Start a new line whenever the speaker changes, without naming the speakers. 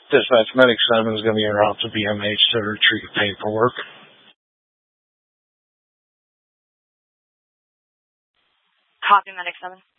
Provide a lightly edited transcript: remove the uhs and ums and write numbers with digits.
Dispatch Medic 7 is going to be en route to BMH to retrieve paperwork.
Copy, Medic 7.